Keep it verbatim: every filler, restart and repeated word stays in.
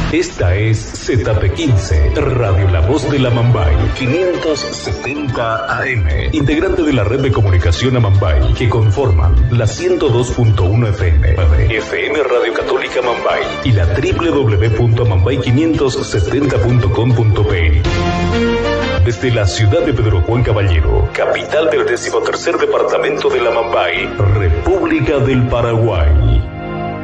Esta es Z P quince, Radio La Voz de la Amambay, quinientos setenta A M, integrante de la red de comunicación Amambay, que conforman la ciento dos punto uno F M, F M Radio Católica Amambay y la doble u doble u doble u punto amambay quinientos setenta punto com punto pe. Desde la ciudad de Pedro Juan Caballero, capital del decimotercer departamento de la Amambay, República del Paraguay.